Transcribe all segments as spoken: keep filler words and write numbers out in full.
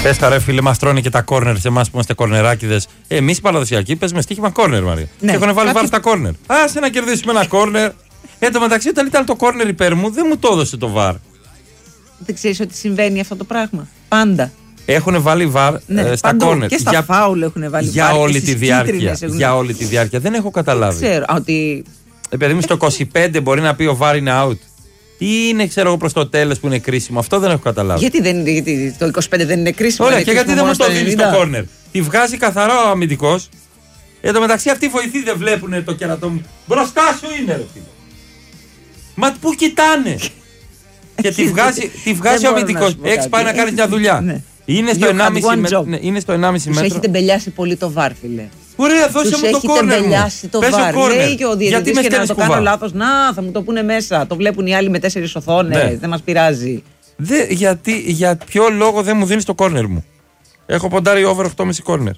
Πες τα ρε φίλε, μας τρώνε και τα κόρνερ σε εμάς που είμαστε κορνεράκιδες. Εμείς οι παραδοσιακοί παίζουμε στοίχημα κόρνερ, Μαρία. Ναι. Και έχουν βάλει Κάποιοι... βάρ στα κόρνερ. Άσε να κερδίσουμε ένα κόρνερ. Εν τω μεταξύ, όταν ήταν το κόρνερ υπέρ μου, δεν μου το έδωσε το βάρ. Δεν ξέρεις ότι συμβαίνει αυτό το πράγμα. Πάντα. Έχουν βάλει βάρ ναι, ε, στα κόρνερ. Και στα για... φάουλ έχουν βάλει για βάρ. Όλη τη διάρκεια. Έχουν... Για όλη τη διάρκεια. Δεν έχω καταλάβει. Δεν ξέρω. Ότι... Ε, παιδί μου, στο είκοσι πέντε μπορεί να πει ο βάρ είναι out. Ή είναι, ξέρω εγώ, προς το τέλος που είναι κρίσιμο. Αυτό δεν έχω καταλάβει. Γιατί, δεν, γιατί το είκοσι πέντε δεν είναι κρίσιμο. Ωραία, είναι και κρίσιμο γιατί δεν μου το δίνει ενενήντα. στο κόρνερ. Τη βγάζει καθαρά ο αμυντικός. Εν τω μεταξύ αυτοί οι βοηθοί δεν βλέπουν το κερατό μου. Μπροστά σου είναι, ρε φίλε. Μα πού κοιτάνε. Και τη βγάζει, τη βγάζει ο αμυντικός. Έχεις πάει να κάνεις μια δουλειά. Ναι. Είναι στο ενάμιση μέτρο. Ναι, είναι στο ενάμιση μέτρο. Τους έχετε μπελιάσει πολύ το βάρ, φίλε. Ωραία, δώσε μου το κόρνερ. Τους έχετε το βάρ. Λέει και ο διαιτητής και να το κάνω λάθος. Να, θα μου το πούνε μέσα. Το βλέπουν οι άλλοι με τέσσερις οθόνες. Ναι. Δεν μας πειράζει. Δε, γιατί, για ποιο λόγο δεν μου δίνεις το κόρνερ μου. Έχω ποντάρει over οκτώ κόμμα πέντε κόρνερ.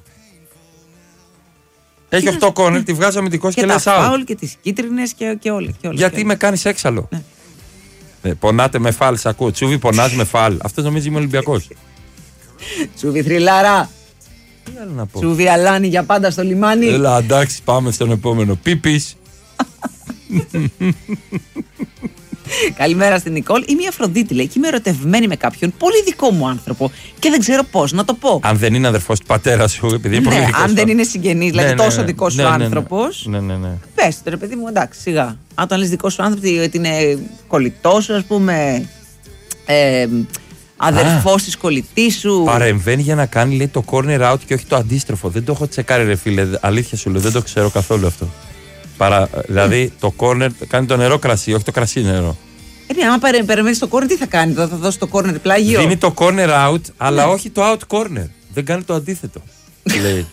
Έχει οκτώ κόρνερ, τη βγάζει ο αμυντικός και, και λες out. Και τα φάουλ και τις κίτρινες και, και όλα. Και όλα γιατί και με κάνεις έξαλλο. Ναι. Ε, πονάτε με φάλ, σ' ακούω. Τσούβι, πονάζει με φάλ. Αυτός νομίζει είμαι Ολυμπιακός. Τσούβι, θρυλάρα. Τι άλλο να πω. Τσούβι, αλάνι για πάντα στο λιμάνι. Έλα, εντάξει, πάμε στον επόμενο. Πίπης. Καλημέρα στην Νικόλ. Είμαι η Αφροδίτη, λέει, και είμαι ερωτευμένη με κάποιον πολύ δικό μου άνθρωπο και δεν ξέρω πώς να το πω. Αν δεν είναι αδερφός του πατέρα σου, επειδή είναι ναι, πολύ δικός αν σου. δεν είναι συγγενής, δηλαδή ναι, ναι, τόσο ναι, δικό σου ναι, ναι, ναι, άνθρωπος. Ναι, ναι, ναι. Πες το, ρε παιδί μου, εντάξει, σιγά. Αν όταν λες δικό σου άνθρωπο, ότι είναι κολλητός σου, ας πούμε. Ε, αδερφός της κολλητής σου. Παρεμβαίνει για να κάνει, λέει, το corner out και όχι το αντίστροφο. Δεν το έχω τσεκάρει, ρε φίλε. Αλήθεια σου λέω, δεν το ξέρω καθόλου αυτό. Παρα, δηλαδή το corner κάνει το νερό κρασί, όχι το κρασί νερό. Ε, ναι, άμα περιμένει το corner, τι θα κάνει, θα, θα δώσει το corner πλάγιο. Δίνει το corner out, αλλά ναι. όχι το out corner. Δεν κάνει το αντίθετο. Λέει.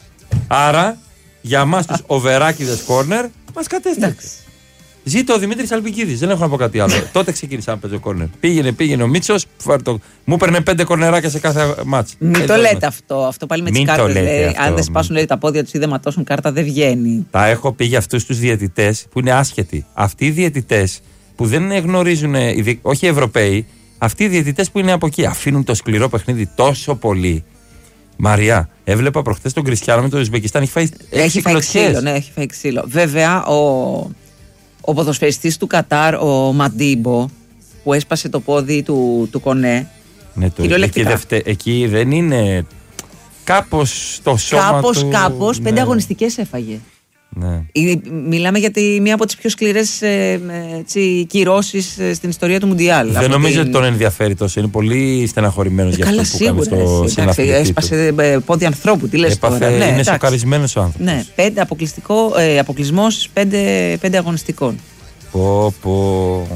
Άρα, για εμάς τους οβεράκιδες corner, μας κατέστρεψε. Ζήτω ο Δημήτρης Αλπικίδης, δεν έχω να πω κάτι άλλο. Τότε ξεκίνησα να παίζω corner. Πήγαινε, πήγαινε ο Μίτσος, το... μου έπαιρνε πέντε κορνεράκια σε κάθε μάτς. Μην ε, το λέτε μας. Αυτό, αυτό πάλι με τις κάρτες. Λέει, αν δεν σπάσουν, λέει, τα πόδια τους ή δεν ματώσουν κάρτα, δεν βγαίνει. Τα έχω πει για αυτούς τους διαιτητές που είναι άσχετοι. Αυτοί οι διαιτητές που δεν γνωρίζουν, όχι οι Ευρωπαίοι, αυτοί οι διαιτητές που είναι από εκεί, αφήνουν το σκληρό παιχνίδι τόσο πολύ. Μαριά, έβλεπα προχθές τον Κριστιάνο με το Ουσμπεκιστάν, έχει φάει έχει φάει ξύλο, ναι, έχει φάει ξύλο. Βέβαια, ο, ο ποδοσφαιριστής του Κατάρ, ο Μαντίμπο, που έσπασε το πόδι του, του Κονέ. Ναι, το, εκεί, δευτε, εκεί δεν είναι κάπως το σώμα κάπως, του... Κάπως, ναι. πέντε αγωνιστικές έφαγε. Ναι. Μιλάμε για τη, μία από τις πιο σκληρές ε, έτσι, κυρώσεις ε, στην ιστορία του Μουντιάλ. Δεν νομίζω ότι τον ενδιαφέρει τόσο. Είναι πολύ στεναχωρημένος ε, για αυτό που κάνει στο συναθλητή του. Έσπασε ε, πόδι ανθρώπου. Τι λες Έπαθε, τώρα. Είναι ναι, σοκαρισμένος ο άνθρωπος. Ναι, πέντε αποκλειστικό, ε, αποκλεισμός πέντε, πέντε αγωνιστικών. Πω πω.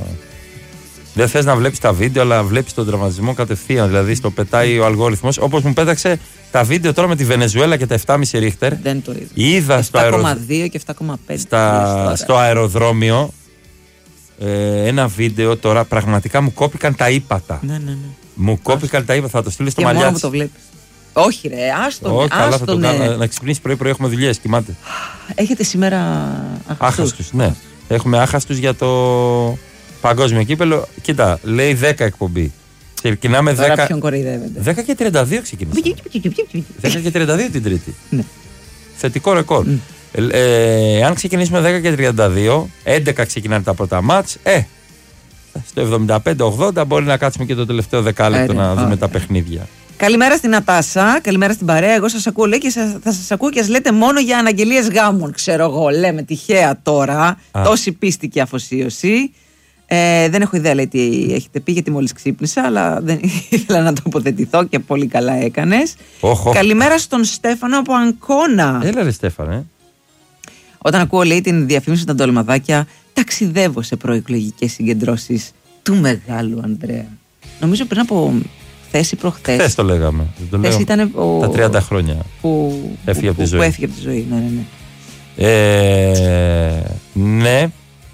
Δεν θες να βλέπεις τα βίντεο, αλλά βλέπεις τον τραυματισμό κατευθείαν. Δηλαδή στο πετάει ο αλγόριθμος. Όπως μου πέταξε τα βίντεο τώρα με τη Βενεζουέλα και τα επτά κόμμα πέντε ρίχτερ. Δεν το είδα. Είδα στο επτά κόμμα δύο και επτά κόμμα πέντε. Στα... Στο αεροδρόμιο ε, ένα βίντεο τώρα. Πραγματικά μου κόπηκαν τα ύπατα. Ναι, ναι, ναι. Μου κόπηκαν τα ύπατα. Θα το στείλω στο μαλλιά. Και μόνο που το βλέπεις. Όχι, ρε, άστον. Όχι, καλά, θα το κάνω. Να ξυπνήσει πρωί-πρωί, έχουμε δουλειές. Κοιμάται. Έχετε σήμερα άχαστους. Ναι, έχουμε άχαστους για το παγκόσμιο κύπελο. Κοίτα, λέει δέκα εκπομπή. Ξεκινάμε τώρα δέκα. Ποιον κοροϊδεύετε. δέκα και τριάντα δύο ξεκινήσαμε. δέκα και τριάντα δύο την Τρίτη. Ναι. Θετικό ρεκόρ. Mm. Ε, ε, αν ξεκινήσουμε δέκα και τριάντα δύο, έντεκα ξεκινάνε τα πρώτα μάτς. Ε, στο εβδομήντα πέντε ογδόντα μπορεί να κάτσουμε και το τελευταίο δεκάλεπτο ε, να δούμε oh, τα παιχνίδια. Καλημέρα στην Νατάσα, καλημέρα στην παρέα. Εγώ σας ακούω, λέει, και σας, θα σας ακούω και σας λέτε μόνο για αναγγελίες γάμων. Ξέρω εγώ, λέμε τυχαία τώρα. Α. Τόση πίστη και αφοσίωση. Ε, δεν έχω ιδέα, λέει, τι έχετε πει, γιατί μόλις ξύπνησα, αλλά δεν ήθελα να τοποθετηθώ και πολύ καλά έκανες. Oh, oh. Καλημέρα στον Στέφανο από Αγκώνα. Έλα, ρε Στέφανε. Όταν ακούω, λέει, την διαφήμιση των ντολμαδάκια, ταξιδεύω σε προεκλογικές συγκεντρώσεις του μεγάλου Ανδρέα. Νομίζω πριν από χθες ή προχθές. Χθες το λέγαμε. Το λέγαμε ήταν ο... τα τριάντα χρόνια που έφυγε από τη ζωή. Που έφυγε από τη ζωή, ναι, ναι, ναι. Ε, ναι.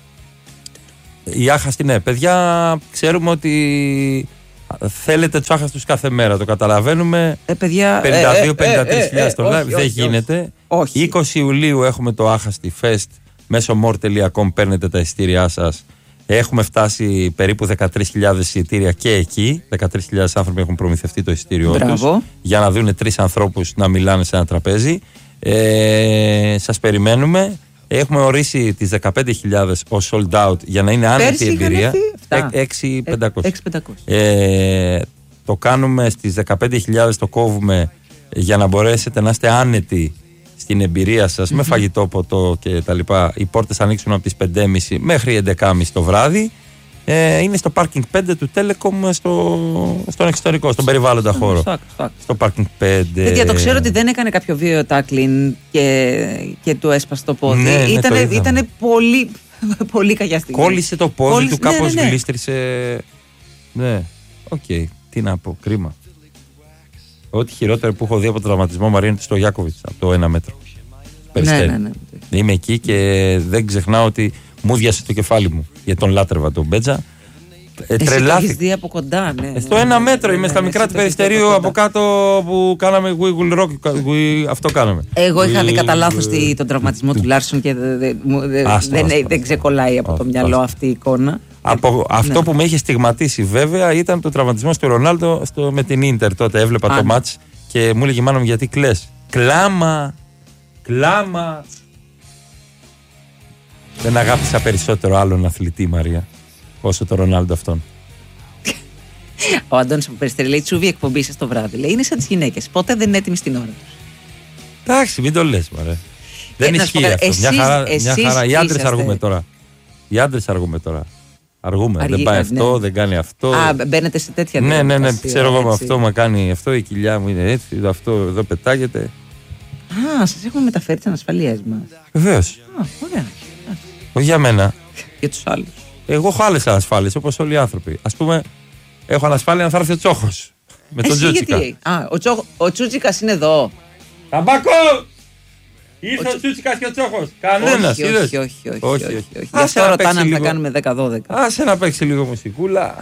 Η άχαστη, ναι. Παιδιά, ξέρουμε ότι θέλετε τους άχαστους κάθε μέρα. Το καταλαβαίνουμε. Ε, παιδιά, πενήντα δύο πενήντα τρεις χιλιάδες στο live. Δεν όχι, γίνεται. Όχι. είκοσι Ιουλίου έχουμε το άχαστη fest. Μέσω more τελεία com παίρνετε τα εισιτήριά σας. Έχουμε φτάσει περίπου δεκατρείς χιλιάδες εισιτήρια και εκεί. δεκατρείς χιλιάδες άνθρωποι έχουν προμηθευτεί το εισιτήριό τους για να δουν τρεις ανθρώπους να μιλάνε σε ένα τραπέζι. Ε, σας περιμένουμε. Έχουμε ορίσει τις δεκαπέντε χιλιάδες ως sold out για να είναι άνετη η εμπειρία. έξι χιλιάδες πεντακόσια. Ε, το κάνουμε στις δεκαπέντε χιλιάδες, το κόβουμε για να μπορέσετε να είστε άνετοι στην εμπειρία σας, mm-hmm. με φαγητό, ποτό και τα λοιπά. Οι πόρτες ανοίξουν από τις πέντε και μισή μέχρι έντεκα και μισή το βράδυ. Ε, είναι στο πάρκινγκ πέντε του Telecom, στο, στον εξωτερικό, στον περιβάλλοντα χώρο. Στο, στο, στο πάρκινγκ πέντε. Γιατί το ξέρω ότι δεν έκανε κάποιο βίαιο τάκλιν και, και του έσπασε το πόδι. Ναι, ήτανε, ναι, ήτανε πολύ, πολύ κακιά στιγμή. Κόλλησε το πόδι Κόλλησε, του, κάπως ναι, ναι, ναι. γλίστρισε. Ναι, οκ, okay. Τι να πω, κρίμα. Ό,τι χειρότερο που έχω δει από τον τραυματισμό Μαρία είναι στο Γιάκοβιτς, από το ένα μέτρο. Ναι, ναι, ναι. Είμαι εκεί και δεν ξεχνάω ότι μου διάσε το κεφάλι μου για τον λάτρευα τον Μπέτζα. Ε, Τρελάθηκα. Εσύ το δει από κοντά, ναι. Ε, στο ένα μέτρο είμαι στα μικρά του Περιστερίου από κάτω που κάναμε We Will Rock. We, αυτό κάναμε. Εγώ είχα δει κατά λάθος τον τραυματισμό του Λάρσον και δεν ξεκολλάει από το μυαλό αυτή η εικόνα. Από αυτό που με είχε στιγματίσει βέβαια ήταν το τραυματισμό του Ρονάλντο με την Ίντερ. Τότε έβλεπα το μάτς και μου έλεγε μάνα μου γιατί κλαις. Κλάμα. Κλάμα. Δεν αγάπησα περισσότερο άλλον αθλητή, Μαρία, όσο το Ρονάλντο αυτόν. Ο Αντώνης από Περιστέρη λέει: Τσούβι, εκπομπή σας το βράδυ. Λέει: είναι σαν τις γυναίκες. Ποτέ δεν είναι έτοιμοι στην ώρα τους. Εντάξει, μην το λες, μωρέ. Δεν ισχύει αυτό. Εσείς, μια χαρά. Μια χαρά. Οι άντρες αργούμε τώρα. Οι άντρες αργούμε τώρα. Αργούμε. Αργή, δεν πάει ναι. αυτό, δεν κάνει αυτό. Α, μπαίνετε σε τέτοια ναι, ναι, ναι. Ξέρω εγώ με αυτό, μα κάνει αυτό. Η κοιλιά μου είναι έτσι. Αυτό εδώ πετάγεται. Α, σας έχουμε μεταφέρει τις ανασφαλίες μας. Βεβαίως. Α, ωραία. Όχι για μένα. Για τους άλλους. Εγώ έχω άλλες ανασφάλειες όπως όλοι οι άνθρωποι. Ας πούμε, έχω ανασφάλεια αν θα έρθει ο Τσόχος. Με τον Τσούτσικα. Α, ο, Τσόχ, ο Τσούτσικας είναι εδώ. Ταμπάκο! Ήρθε ο, ο Τσούτσικας και ο Τσόχος. Κανένας. Όχι, όχι, όχι, όχι, όχι, όχι, όχι, όχι. Γι' αυτό ρωτάνε αν θα κάνουμε δέκα δώδεκα. Άσε να παίξει λίγο μουσικούλα.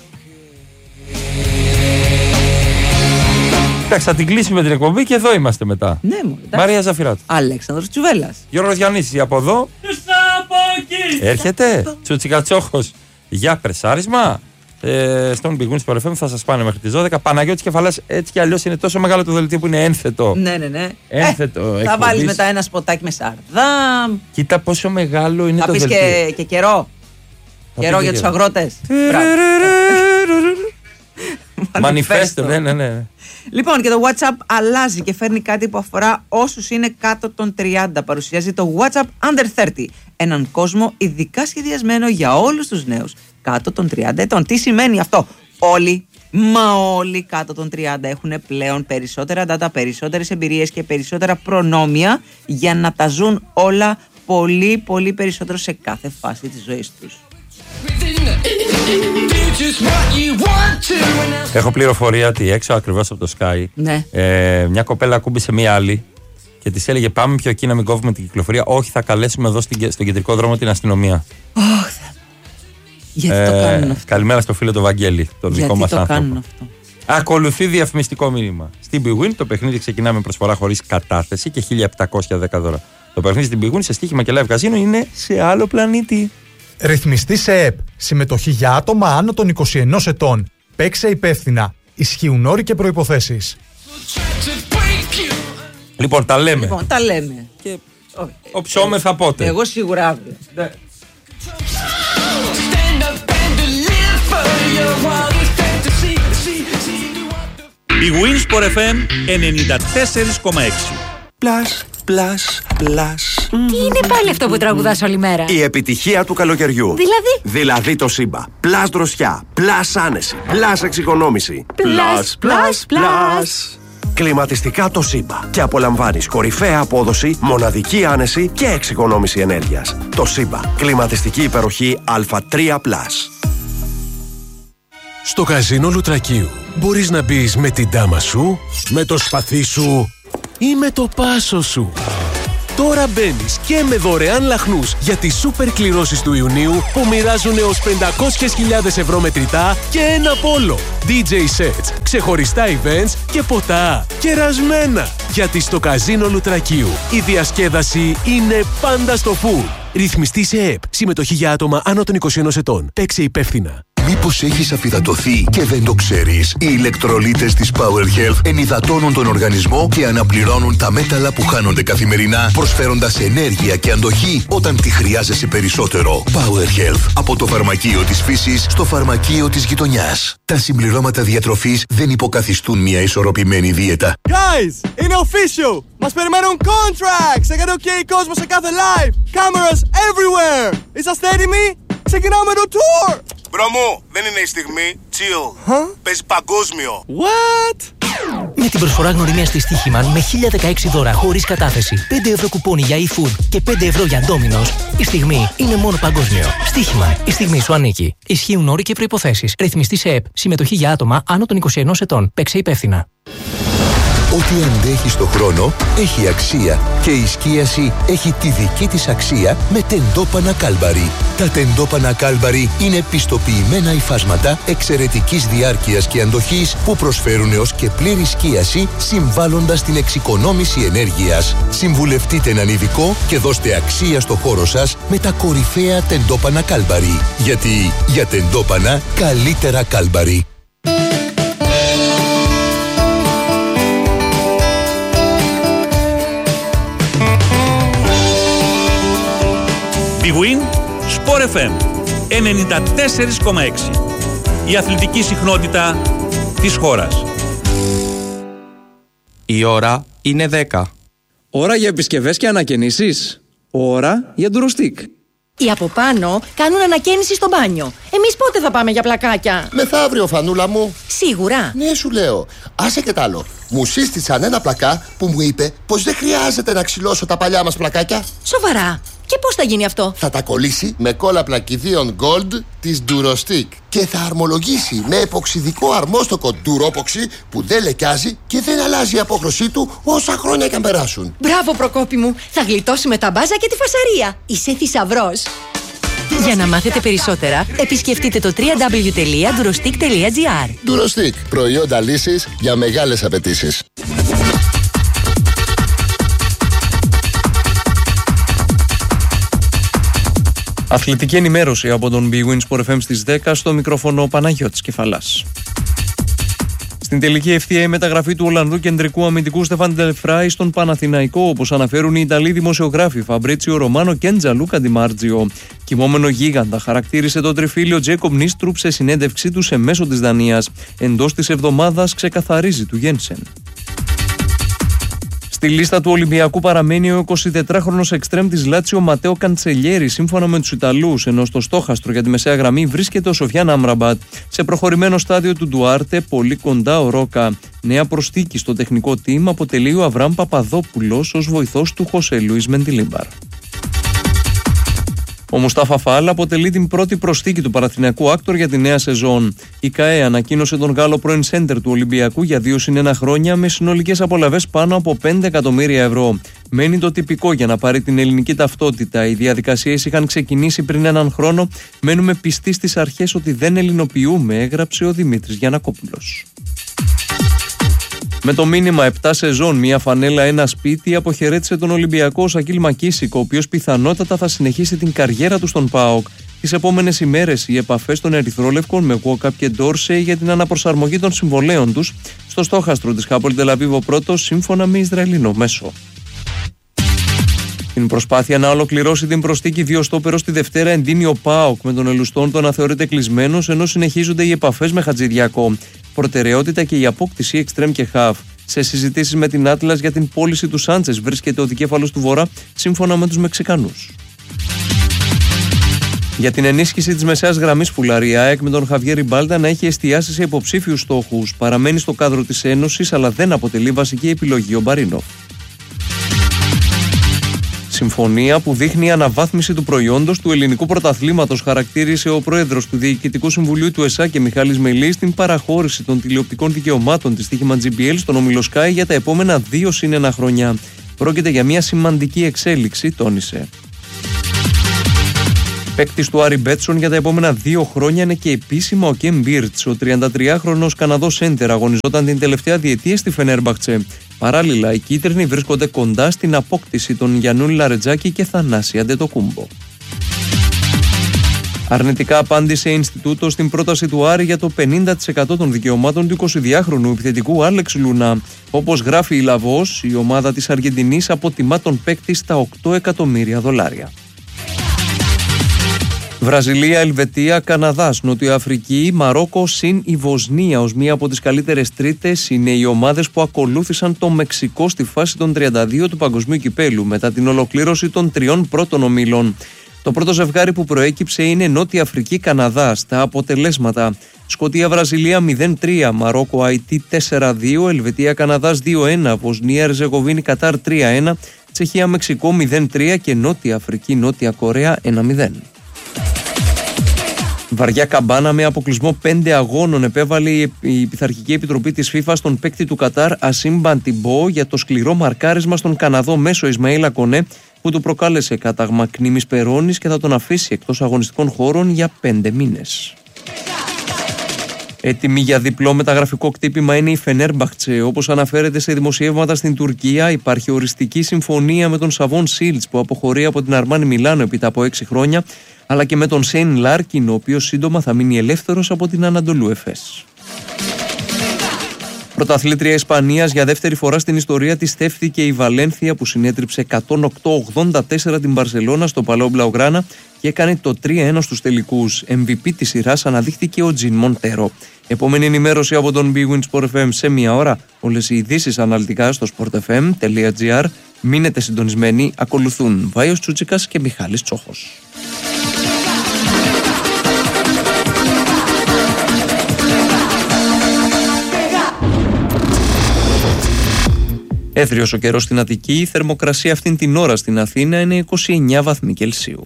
Εντάξει, θα την κλείσουμε την εκπομπή και εδώ είμαστε μετά. Ναι, μου. Μαρία Ζαφυράτου. Αλέξανδρος Τσουβέλλας. Γιώργος Γιαννίσης από εδώ. Έρχεται. Τσούτσικα Τσόχος για πρεσάρισμα. Ε, στον Big Win Sport εφ εμ θα σας πάνε μέχρι τις δώδεκα. Παναγιώτης Κεφαλάς, έτσι κι αλλιώς είναι τόσο μεγάλο το δελτίο που είναι ένθετο. Ναι, ναι, ναι. Ένθετο. Ε, θα βάλεις μετά ένα σποτάκι με σαρδάμ. Κοίτα πόσο μεγάλο είναι θα το πεις δελτίο. Και, και καιρό. Θα καιρό για τους αγρότες. Μανιφέστο, ναι, ναι, ναι. Λοιπόν, και το WhatsApp αλλάζει και φέρνει κάτι που αφορά όσους είναι κάτω των τριάντα. Παρουσιάζει το WhatsApp Under τριάντα. Έναν κόσμο ειδικά σχεδιασμένο για όλους τους νέους κάτω των τριάντα ετών. Τι σημαίνει αυτό? Όλοι, μα όλοι κάτω των τριάντα έχουν πλέον περισσότερα data, περισσότερες εμπειρίες και περισσότερα προνόμια για να τα ζουν όλα πολύ πολύ περισσότερο σε κάθε φάση της ζωής τους. Έχω πληροφορία ότι έξω ακριβώς από το Sky, ναι. ε, μια κοπέλα ακούμπησε μία άλλη και της έλεγε πάμε πιο εκεί να μην κόβουμε την κυκλοφορία. Όχι, θα καλέσουμε εδώ στην, στον κεντρικό δρόμο την αστυνομία. Oh, γιατί ε, το κάνουν αυτό? Καλημέρα στο φίλο του Βαγγέλη, τον δικό μας άνθρωπο. Γιατί το κάνουν αυτό? Ακολουθεί διαφημιστικό μήνυμα. Στην Big Win το παιχνίδι ξεκινά με προσφορά χωρίς κατάθεση και χίλια επτακόσια δέκα δώρα. Το παιχνίδι στην Big Win σε στοίχημα και live casino είναι σε άλλο πλανήτη. Ρυθμιστή σε ΕΕΠ. Συμμετοχή για άτομα άνω των είκοσι ενός ετών. Παίξε υπεύθυνα. Ισχύουν όροι και προϋποθέσεις. Λοιπόν, τα λέμε. Λοιπόν, τα λέμε. Και οψόμεθα πότε? Εγώ σίγουρα αύριο. Ναι. Η Win Sport εφ εμ ενενήντα τέσσερα κόμμα έξι. Πλάς, πλάς, πλάς. Τι είναι πάλι αυτό που τραγουδάς όλη μέρα? Η επιτυχία του καλοκαιριού. Δηλαδή? Δηλαδή το Σύμπα. Πλάς δροσιά, πλάς άνεση, πλάς εξοικονόμηση. Πλάς, πλάς, πλάς. Κλιματιστικά το Σύμπα. Και απολαμβάνεις κορυφαία απόδοση, μοναδική άνεση και εξοικονόμηση ενέργειας. Το Σύμπα. Κλιματιστική υπεροχή Α τρία πλάς. Στο καζίνο Λουτρακίου μπορείς να μπεις με την τάμα σου, με το σπαθί σου ή με το πάσο σου. Τώρα μπαίνεις και με δωρεάν λαχνούς για τις σούπερ κληρώσεις του Ιουνίου που μοιράζουν έως πεντακόσιες χιλιάδες ευρώ μετρητά και ένα πόλο, ντι τζέι sets, ξεχωριστά events και ποτά κερασμένα. Γιατί στο καζίνο Λουτρακίου η διασκέδαση είναι πάντα στο φουλ. Ρυθμιστή σε ΕΕΠ. Συμμετοχή για άτομα άνω των είκοσι ενός ετών. Παίξε υπεύθυνα. Μήπως έχεις αφυδατωθεί και δεν το ξέρεις? Οι ηλεκτρολίτες της Power Health ενυδατώνουν τον οργανισμό και αναπληρώνουν τα μέταλλα που χάνονται καθημερινά, προσφέροντας ενέργεια και αντοχή όταν τη χρειάζεσαι περισσότερο. Power Health. Από το φαρμακείο της φύσης στο φαρμακείο της γειτονιάς. Τα συμπληρώματα διατροφής δεν υποκαθιστούν μια ισορροπημένη δίαιτα. Guys, είναι official! Μας περιμένουν contracts! Έκανε OK κόσμο σε κάθε live! Cameras everywhere! Είσαστε έτοιμοι? Ξεκινάμε το tour! Μπρο μου, δεν είναι η στιγμή. Chill. Huh? Παίζει παγκόσμιο. What? Με την προσφορά γνωριμίας της Στοίχημαν με χίλια δεκαέξι δώρα χωρίς κατάθεση, πέντε ευρώ κουπόνι για e-food και πέντε ευρώ για Domino's, η στιγμή είναι μόνο παγκόσμιο. Στοίχημαν, η στιγμή σου ανήκει. Ισχύουν όροι και προϋποθέσεις. Ρυθμιστή σε ΕΕΠ. Συμμετοχή για άτομα άνω των είκοσι ενός ετών. Παίξε υπεύθυνα. Ό,τι αντέχει στο χρόνο έχει αξία και η σκίαση έχει τη δική της αξία με τεντόπανα Κάλμπαρι. Τα τεντόπανα Κάλμπαρι είναι πιστοποιημένα υφάσματα εξαιρετικής διάρκειας και αντοχής που προσφέρουν έως και πλήρη σκίαση, συμβάλλοντας την εξοικονόμηση ενέργειας. Συμβουλευτείτε έναν ειδικό και δώστε αξία στο χώρο σας με τα κορυφαία τεντόπανα Κάλμπαρι. Γιατί για τεντόπανα καλύτερα Κάλμπαρι. Big Win, Sport εφ εμ ενενήντα τέσσερα κόμμα έξι. Η αθλητική συχνότητα της χώρας. Η ώρα είναι δέκα. Ώρα για επισκευές και ανακαινήσεις. Ώρα για ντουροστικ. Οι από πάνω κάνουν ανακαίνιση στο μπάνιο. Εμείς πότε θα πάμε για πλακάκια? Μεθαύριο, φανούλα μου. Σίγουρα? Ναι, σου λέω. Άσε και τ' άλλο. Μου σύστησαν ένα πλακά που μου είπε πως δεν χρειάζεται να ξυλώσω τα παλιά μας πλακάκια. Σοβαρά? Και πώς θα γίνει αυτό? Θα τα κολλήσει με κόλλα πλακιδίων Gold της Durostick και θα αρμολογήσει με εποξιδικό αρμόστοκο Duropoxy που δεν λεκιάζει και δεν αλλάζει η απόχρωσή του όσα χρόνια και αν περάσουν. Μπράβο, Προκόπη μου! Θα γλιτώσουμε τα μπάζα και τη φασαρία. Είσαι θησαυρός. Για να μάθετε περισσότερα, επισκεφτείτε το double-u double-u double-u τελεία durostick τελεία gr. Durostick. Προϊόντα λύσης για μεγάλες απαιτήσεις. Αθλητική ενημέρωση από τον Big Win Sport εφ εμ στις δέκα, στο μικρόφωνο Παναγιώτης Κεφαλάς. Στην τελική ευθεία η μεταγραφή του Ολλανδού κεντρικού αμυντικού Στεφάν Ντελφράι στον Παναθηναϊκό, όπως αναφέρουν οι Ιταλοί δημοσιογράφοι Φαμπρίτσιο Ρωμάνο και Τζαλούκα Ντιμάρτζιο. Κοιμόμενο γίγαντα χαρακτήρισε το τριφύλιο Τζέκομ Νίστρουπ σε συνέντευξή του σε μέσο της Δανίας. Εντός της εβδομάδας ξεκαθαρίζει του Γένσεν. Στη λίστα του Ολυμπιακού παραμένει ο εικοσιτετράχρονος εξτρέμ της Λάτσιο Ματέο Καντσελιέρη, σύμφωνα με τους Ιταλούς, ενώ στο στόχαστρο για τη μεσαία γραμμή βρίσκεται ο Σοφιάν Άμραμπατ. Σε προχωρημένο στάδιο του Ντουάρτε, πολύ κοντά ο Ρόκα. Νέα προσθήκη στο τεχνικό team αποτελεί ο Αβραάμ Παπαδόπουλος ως βοηθός του Χωσέ Λουίς Μεντιλίμπαρ. Ο Μουστάφα Φάλ αποτελεί την πρώτη προσθήκη του Παναθηναϊκού άκτορ για τη νέα σεζόν. Η ΚΑΕ ανακοίνωσε τον Γάλλο πρώην σέντερ του Ολυμπιακού για δύο συν ένα χρόνια με συνολικές απολαβές πάνω από πέντε εκατομμύρια ευρώ. Μένει το τυπικό για να πάρει την ελληνική ταυτότητα. Οι διαδικασίες είχαν ξεκινήσει πριν έναν χρόνο. Μένουμε πιστοί στις αρχές ότι δεν ελληνοποιούμε, έγραψε ο Δημήτρης Γιαννακόπουλος. Με το μήνυμα επτά σεζόν, μία φανέλα, ένα σπίτι, αποχαιρέτησε τον Ολυμπιακό Σακίλ Μακίσικο, ο οποίος πιθανότατα θα συνεχίσει την καριέρα του στον ΠΑΟΚ. Τις επόμενες ημέρες, οι επαφές των Ερυθρόλευκων με Walkup και Ντόρσεϊ για την αναπροσαρμογή των συμβολέων τους στο στόχαστρο της Χάπολ Τελαβίβ ο πρώτος, σύμφωνα με Ισραηλινό μέσο. Την προσπάθεια να ολοκληρώσει την προσθήκη δύο στόπερο στη Δευτέρα εντείνει ο ΠΑΟΚ, με τον Ελουστόν τον να θεωρείται κλεισμένος, ενώ συνεχίζονται οι επαφές με Χατζηδιακό. Προτεραιότητα και η απόκτηση εξτρέμ και χαφ. Σε συζητήσεις με την Άτλας για την πώληση του Σάντσες βρίσκεται ο δικέφαλος του Βορρά, σύμφωνα με τους Μεξικανούς. Για την ενίσχυση της μεσαίας γραμμής φουλάρει η ΑΕΚ με τον Χαβιέρι Μπάλτα να έχει εστιάσει σε υποψήφιους στόχους. Παραμένει στο κάδρο της Ένωσης, αλλά δεν αποτελεί βασική επιλογή ο Μπαρίνοφ. Συμφωνία που δείχνει αναβάθμιση του προϊόντος του ελληνικού πρωταθλήματος, χαρακτήρισε ο πρόεδρος του Διοικητικού Συμβουλίου του ΕΣΑ και Μιχάλης Μελής στην παραχώρηση των τηλεοπτικών δικαιωμάτων της Στοίχημαν τζι μπι ελ στον όμιλο Sky για τα επόμενα δύο συν ένα χρόνια. Πρόκειται για μια σημαντική εξέλιξη, τόνισε. Παίκτης του Άρη Μπέτσον για τα επόμενα δύο χρόνια είναι και επίσημα ο Κεμ Μπίρτς. Ο τριαντατριάχρονος Καναδός σέντερ αγωνιζόταν την τελευταία διετία στη Φενέρμπαχτσε. Παράλληλα, οι κίτρινοι βρίσκονται κοντά στην απόκτηση των Γιαννούλη Λαρετζάκη και Θανάση Αντετοκούμπο. Αρνητικά απάντησε η Ινστιτούτο στην πρόταση του Άρη για το πενήντα τοις εκατό των δικαιωμάτων του εικοσιδυάχρονου επιθετικού Άλεξ Λούνα. Όπως γράφει η Λαβός, η ομάδα της Αργεντινής αποτιμά τον παίκτη στα οκτώ εκατομμύρια δολάρια. Βραζιλία, Ελβετία, Καναδάς, Νότια Αφρική, Μαρόκο συν η Βοσνία ως μία από τις καλύτερες τρίτες είναι οι ομάδες που ακολούθησαν το Μεξικό στη φάση των τριάντα δύο του Παγκοσμίου Κυπέλου μετά την ολοκλήρωση των τριών πρώτων ομίλων. Το πρώτο ζευγάρι που προέκυψε είναι Νότια Αφρική Καναδά. Στα αποτελέσματα: Σκωτία Βραζιλία μηδέν τρία, Μαρόκο Αϊτή τέσσερα δύο, Ελβετία Καναδάς δύο ένα, Βοσνία Ερζεγοβίνη Κατάρ τρία ένα, Τσεχία Μεξικό μηδέν τρία και Νότια Αφρική Νότια Κορέα ένα μηδέν. Βαριά καμπάνα με αποκλεισμό πέντε αγώνων επέβαλε η Πειθαρχική Επιτροπή της FIFA στον παίκτη του Κατάρ Ασίμ Μπαντιμπό για το σκληρό μαρκάρισμα στον Καναδό μέσο Ισμαήλ Ακονέ, που του προκάλεσε κάταγμα κνήμης περώνης και θα τον αφήσει εκτός αγωνιστικών χώρων για πέντε μήνες. Έτοιμη για διπλό μεταγραφικό κτύπημα είναι η Φενέρμπαχτσε. Όπως αναφέρεται σε δημοσιεύματα στην Τουρκία, υπάρχει οριστική συμφωνία με τον Σαβόν Σίλτς που αποχωρεί από την Αρμάνι Μιλάνο επί από έξι χρόνια, αλλά και με τον Σέιν Λάρκιν, ο οποίος σύντομα θα μείνει ελεύθερος από την Αναντολού Εφές. Πρωταθλήτρια Ισπανίας για δεύτερη φορά στην ιστορία της στέφθηκε η Βαλένθια, που συνέτριψε εκατόν οκτώ ογδόντα τέσσερα την Μπαρσελόνα στο Παλαιό Μπλαουγκράνα και έκανε το τρία ένα στους τελικούς. εμ βι πι της σειράς αναδείχθηκε ο Τζιν Μοντέρο. Επόμενη ενημέρωση από τον Big Win Sport εφ εμ σε μία ώρα. Όλες οι ειδήσεις αναλυτικά στο sport f m dot g r. Μείνετε συντονισμένοι. Ακολουθούν Βάιος Τσούτσικας και Μιχάλης Τσόχος. Έθριος ο καιρός στην Αττική, η θερμοκρασία αυτήν την ώρα στην Αθήνα είναι είκοσι εννέα βαθμοί Κελσίου.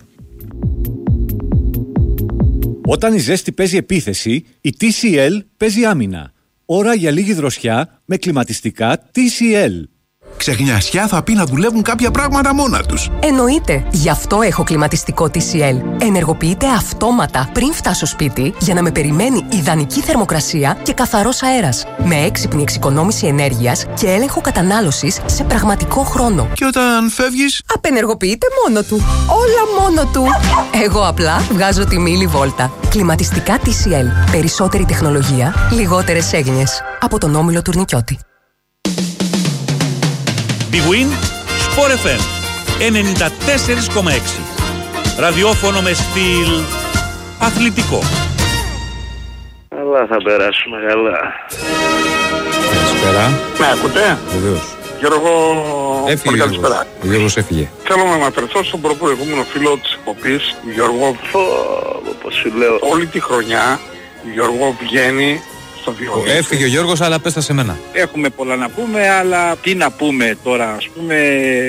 Όταν η ζέστη παίζει επίθεση, η τι σι ελ παίζει άμυνα. Ώρα για λίγη δροσιά με κλιματιστικά τι σι ελ. Ξεχνιασιά θα πει να δουλεύουν κάποια πράγματα μόνα τους. Εννοείται. Γι' αυτό έχω κλιματιστικό τι σι ελ. Ενεργοποιείται αυτόματα πριν φτάσω σπίτι για να με περιμένει ιδανική θερμοκρασία και καθαρός αέρας. Με έξυπνη εξοικονόμηση ενέργειας και έλεγχο κατανάλωσης σε πραγματικό χρόνο. Και όταν φεύγεις, απενεργοποιείται μόνο του. Όλα μόνο του. Εγώ απλά βγάζω τη μίλη βόλτα. Κλιματιστικά τι σι ελ. Περισσότερη τεχνολογία, λιγότερες έγνοιες. Από τον Όμιλο Τουρνικιώτη. Big Win Sport εφ εμ ενενήντα τέσσερα κόμμα έξι. Ραδιόφωνο με στυλ αθλητικό. Καλά θα περάσουμε, καλά. Καλησπέρα. Με ακούτε? Βεβαίως. Γιώργο, έφυγε καλησπέρα. Ο Γιώργος έφυγε. Θέλω να αναφερθώ στον προπροηγούμενο φίλο της εκπομπής, Γιώργο. Πώς σου λέω, όλη τη χρονιά Γιώργο βγαίνει στο Διονύση. Έφυγε ο Γιώργος, αλλά πες τα σε μένα. Έχουμε πολλά να πούμε, αλλά τι να πούμε τώρα, ας πούμε...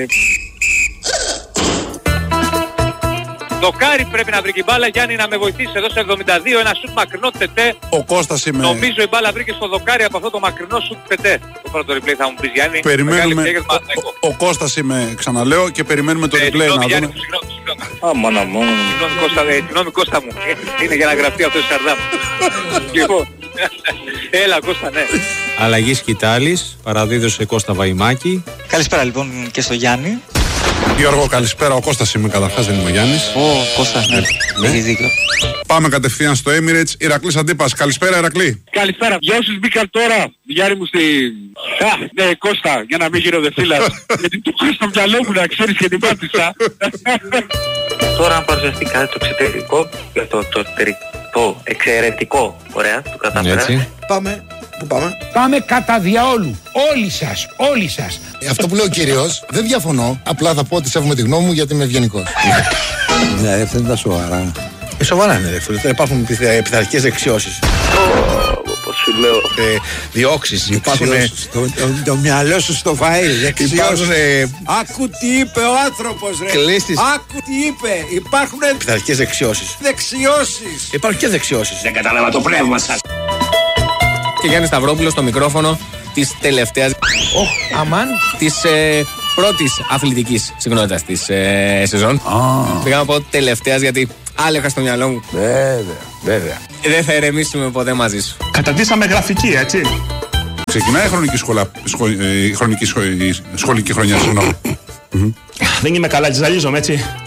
Δοκάρι πρέπει να βρει η μπάλα. Γιάννη, να με βοηθήσει εδώ στο εβδομήντα δύο. Ένα σουτ μακρινό τετέ. Ο Κώστας είμαι. Νομίζω η μπάλα βρήκε στο δοκάρι από αυτό το μακρινό σουτ τετέ. Το πρώτο replay θα μου πεις, Γιάννη. Περιμένουμε. Ο, ο, ο Κώστας είμαι, ξαναλέω, και περιμένουμε το ε, replay να δούμε. Αμάνα μου. Συγγνώμη Κώστα μου. Είναι για να γραφτεί αυτό το Σαρδάμ. Λοιπόν. Έλα Κώστα, ναι. Αλλαγή σκητάλης, παραδίδωσε Κώστα Βαϊμάκη. Καλησπέρα λοιπόν και στο Γιάννη. Γιώργο, καλησπέρα. Ο Κώστας είμαι, καταρχάς, δεν είμαι ο Γιάννης. Ω, Κώστας, ναι. ναι. Έχεις δίκιο. Πάμε κατευθείαν στο Emirates. Ηρακλής Αντίπας. Καλησπέρα, Ηρακλή. Καλησπέρα. Γεια σου μπήκαν τώρα. Γιάννη μου στη... Α, ναι, Κώστα, για να μην γίνω δευτήλας. Γιατί του Κώστα μυαλό μου να ξέρεις και την πάτησα. Τώρα αν παρουσιαστεί κάτι το εξωτερικό, το, το, το εξαιρετικό, ωραία, το κατάφερα. Πάμε. Πού πάμε? Πάμε κατά διαόλου. Όλοι σας, όλοι σας. Ε, αυτό που λέει ο κύριος, δεν διαφωνώ. Απλά θα πω ότι σέβομαι τη γνώμη μου γιατί είμαι ευγενικός. Ναι, αυτά είναι τα σοβαρά. Ε, σοβαρά είναι, ρε. Υπάρχουν πειθαρχικές δεξιώσεις. Πώς σου λέω. Ε, διώξεις. Υπάρχουν. Το, το, το μυαλό σου στο φαΐ. Υπάρχουν. Άκου τι είπε ο άνθρωπος, ρε. Κλείστης. Άκου τι είπε. Υπάρχουν πειθαρχικές δεξιώσεις. Δεξιώσεις. Υπάρχουν και δεξιώσεις. Δεν κατάλαβα το πνεύμα σας. Και Γιάννη Σταυρόπουλος στο μικρόφωνο της τελευταίας, oh, αμάν. της ε, πρώτης αθλητικής συχνότητας της ε, σεζόν. Oh. Πήγα να πω τελευταίας γιατί άλλο είχα στο μυαλό μου. Βέβαια, βέβαια. Δεν θα ηρεμήσουμε ποτέ μαζί σου. Καταντήσαμε γραφική, έτσι. Ξεκινάει η χρονική, σχολα... σχολ... η χρονική σχολ... σχολική χρονιά, συγγνώμη. Δεν είμαι καλά, τζαλίζομαι έτσι.